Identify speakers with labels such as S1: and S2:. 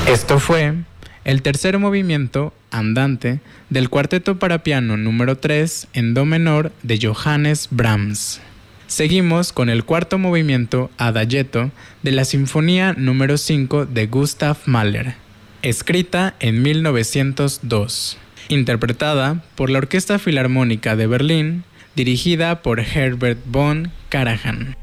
S1: Esto fue el tercer movimiento, Andante, del cuarteto para piano número 3 en do menor de Johannes Brahms. Seguimos con el cuarto movimiento, Adagietto, de la Sinfonía número 5 de Gustav Mahler, escrita en 1902, interpretada por la Orquesta Filarmónica de Berlín, dirigida por Herbert von Karajan.